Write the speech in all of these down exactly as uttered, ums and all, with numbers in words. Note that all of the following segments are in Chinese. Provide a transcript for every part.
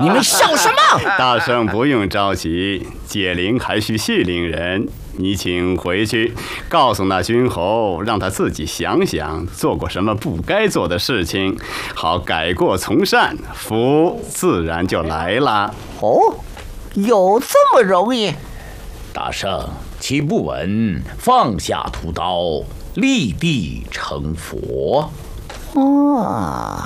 你们笑什么？ 大圣不用着急，解铃还须系铃人。你请回去，告诉那君侯，让他自己想想做过什么不该做的事情，好改过从善，福自然就来了。 哦，有这么容易？ 大圣，岂不闻放下屠刀，立地成佛？ 哦。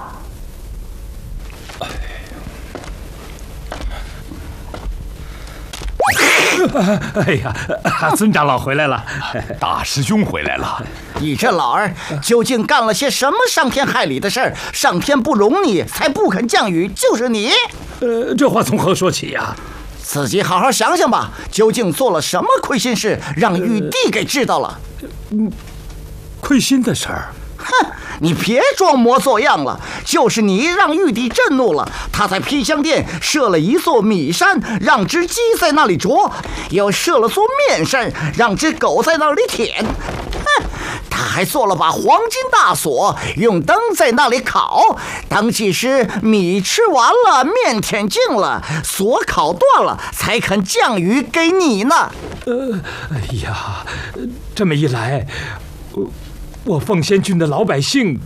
哎呀，尊长老回来了， 大师兄回来了。 你这老儿究竟干了些什么伤天害理的事儿？上天不容你，才不肯降雨，就是你。 呃，这话从何说起呀？ 自己好好想想吧，究竟做了什么亏心事，让玉帝给知道了？ 嗯，亏心的事儿。 哼，你别装模作样了，就是你让玉帝震怒了，他在披香殿设了一座米山，让只鸡在那里啄，又设了座面山，让只狗在那里舔。哼，他还做了把黄金大锁，用灯在那里烤，当即时米吃完了，面舔净了，锁烤断了，才肯降雨给你呢。 呃，哎呀，这么一来，我。我凤仙郡的老百姓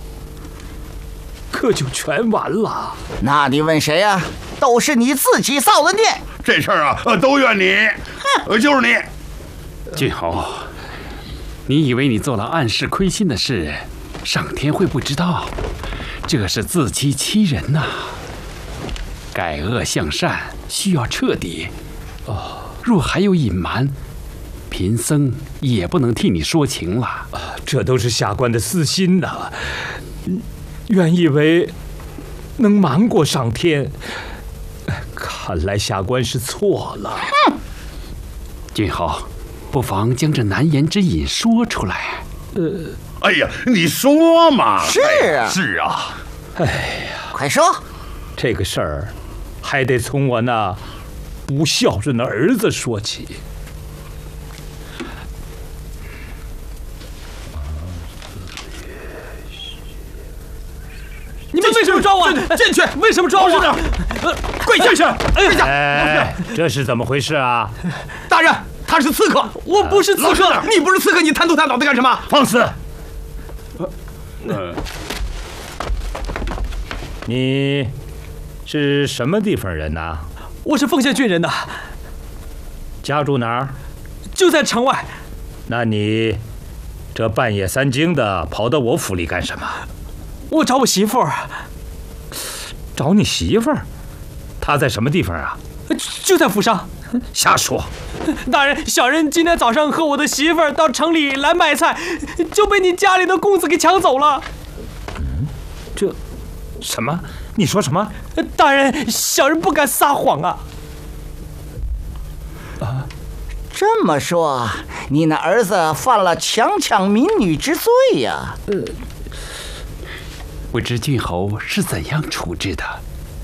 可就全完了。 那你问谁啊？都是你自己造的孽。 这事儿啊，都怨你，呃，就是你。 郡侯，你以为你做了暗示亏心的事，上天会不知道？这是自欺欺人呐、啊！改恶向善需要彻底。哦，若还有隐瞒，贫僧也不能替你说情了。 啊，这都是下官的私心呐、啊。原以为能瞒过上天，看来下官是错了。 哼！ 君侯，不妨将这难言之隐说出来。 呃， 哎呀，你说嘛！ 是啊， 是啊。 哎呀， 快说！ 这个事儿还得从我那不孝顺的儿子说起。 你们为什么抓我？进去！为什么抓我？ 呃，跪下！跪下！哎，这是怎么回事啊？ 大人，他是刺客，我不是刺客。你不是刺客，你贪头贪脑的干什么？ 放肆！呃，你是什么地方人呐？ 我是凤仙郡人的。 家住哪儿？ 就在城外。 那你这半夜三更的跑到我府里干什么？ 我找我媳妇儿。 找你媳妇儿？她在什么地方啊？ 就在府上。 瞎说！ 大人，小人今天早上和我的媳妇儿到城里来买菜，就被你家里的公子给抢走了。 嗯，这什么？你说什么？ 大人，小人不敢撒谎啊。 啊，这么说，你那儿子犯了强抢民女之罪呀？呃。 不知郡侯是怎样处置的？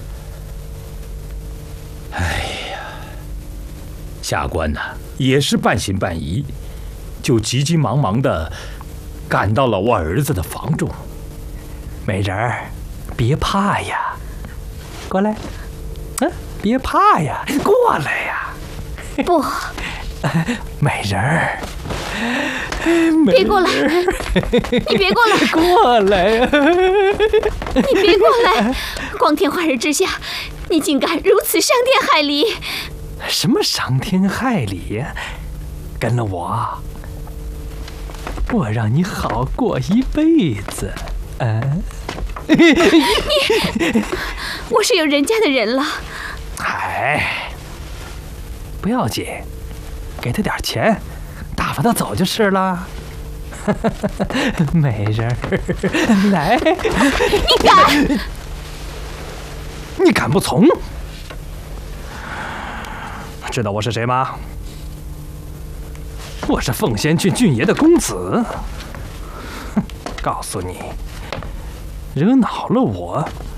哎呀，下官呢、啊、也是半信半疑，就急急忙忙的赶到了我儿子的房中。美人儿，别怕呀，过来，嗯，别怕呀，过来呀。 不， 美人儿。 别过来！你别过来！ 过来呀！ 你别过来！光天化日之下，你竟敢如此伤天害理！ 什么伤天害理呀？跟了我，我让你好过一辈子。嗯， 你，我是有人家的人了。 哎，不要紧，给他点钱。打发他走就是了。美人儿，来！ 你敢？ 你敢不从？知道我是谁吗？我是凤仙郡郡爷的公子。告诉你，惹恼了我，